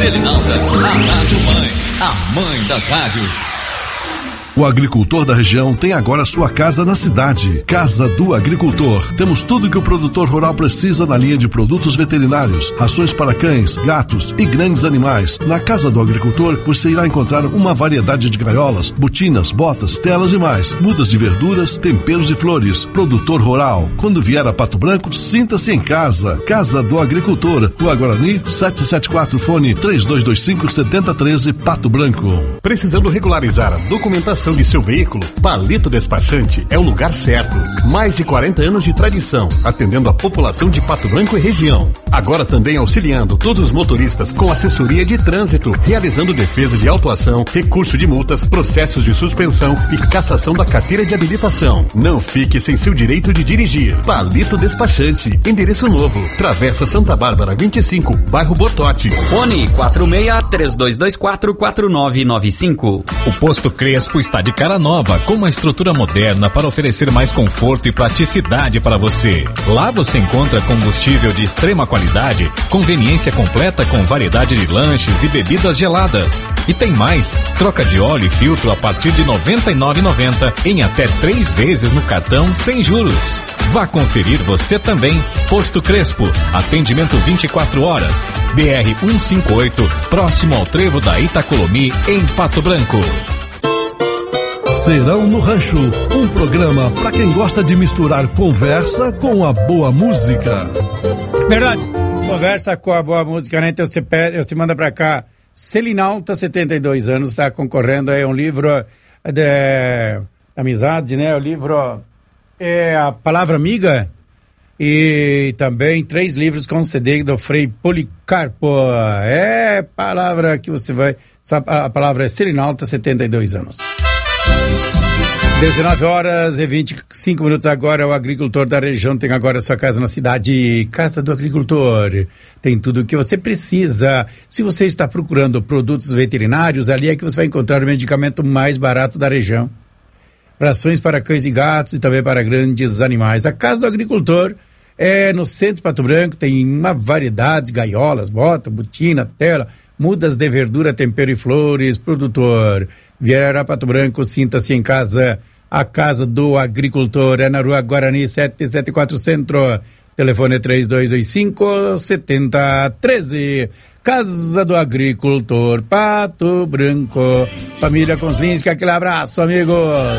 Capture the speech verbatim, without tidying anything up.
Selinalta, a Rádio Mãe, a mãe das rádios. O agricultor da região tem agora sua casa na cidade. Casa do Agricultor. Temos tudo que o produtor rural precisa na linha de produtos veterinários, rações para cães, gatos e grandes animais. Na Casa do Agricultor você irá encontrar uma variedade de gaiolas, botinas, botas, telas e mais. Mudas de verduras, temperos e flores. Produtor rural. Quando vier a Pato Branco, sinta-se em casa. Casa do Agricultor. Rua Guarani, setecentos e setenta e quatro, fone três dois dois cinco, sete zero um três, Pato Branco. Precisando regularizar a documentação de seu veículo? Palito Despachante é o lugar certo. Mais de quarenta anos de tradição, atendendo a população de Pato Branco e região. Agora também auxiliando todos os motoristas com assessoria de trânsito, realizando defesa de autuação, recurso de multas, processos de suspensão e cassação da carteira de habilitação. Não fique sem seu direito de dirigir. Palito Despachante, endereço novo, Travessa Santa Bárbara vinte e cinco, bairro Bortote. Fone quatro seis, três dois dois quatro, quatro nove nove cinco. O Posto Crespo está de cara nova, com uma estrutura moderna para oferecer mais conforto e praticidade para você. Lá você encontra combustível de extrema qualidade, conveniência completa com variedade de lanches e bebidas geladas. E tem mais, troca de óleo e filtro a partir de noventa e nove reais e noventa centavos em até três vezes no cartão sem juros. Vá conferir você também. Posto Crespo, atendimento vinte e quatro horas, B R cento e cinquenta e oito, próximo ao trevo da Itacolomi, em Pato Branco. Serão no Rancho, um programa para quem gosta de misturar conversa com a boa música. Verdade, conversa com a boa música, né? Então você, pede, você manda pra cá. Selinalta, setenta e dois anos, está concorrendo aí a um livro de amizade, né? O livro é A Palavra Amiga e também três livros com C D do Frei Policarpo. É palavra que você vai... A palavra é Selinalta, setenta e dois anos. dezenove horas e vinte e cinco minutos agora. O agricultor da região tem agora sua casa na cidade. Casa do Agricultor. Tem tudo o que você precisa. Se você está procurando produtos veterinários, ali é que você vai encontrar o medicamento mais barato da região. Rações para cães e gatos e também para grandes animais. A Casa do Agricultor é no centro de Pato Branco. Tem uma variedade de gaiolas, bota, botina, tela, mudas de verdura, tempero e flores. Produtor vier a Pato Branco, sinta-se em casa. A Casa do Agricultor é na Rua Guarani setecentos e setenta e quatro Centro. Telefone três dois dois cinco, sete zero um três. Casa do Agricultor, Pato Branco. Família Konslinski, aquele abraço, amigos.